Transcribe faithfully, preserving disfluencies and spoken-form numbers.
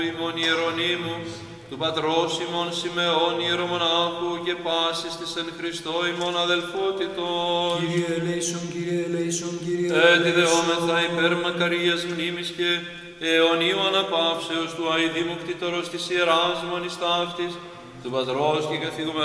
ημών Ιερονύμου, του πατρός ημών Σιμεών Ιερομονάχου και πάσης της εν Χριστώ ημών αδελφότητος. Κύριε ελέησον, Κύριε ελέησον, Κύριε Έτσι δεόμεθα υπέρ μακαρίας μνήμης και αιωνίου αναπαύσεως του αηδήμου κτήτορος της Ιεράς Μονής Ταύτης, του πατρός και καθηγουμένου